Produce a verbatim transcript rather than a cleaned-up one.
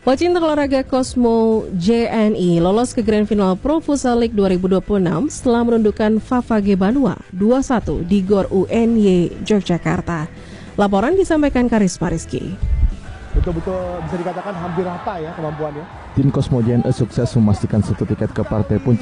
Pecinta olahraga Cosmo J N I lolos ke Grand Final Pro Futsal League dua ribu dua puluh enam setelah menundukkan Favage Banua dua satu di Gor U N Y Yogyakarta. Laporan disampaikan Karisma Rizky. Betul-betul bisa dikatakan hampir rata ya kemampuannya. Tim Cosmo J N I sukses memastikan satu tiket ke partai puncak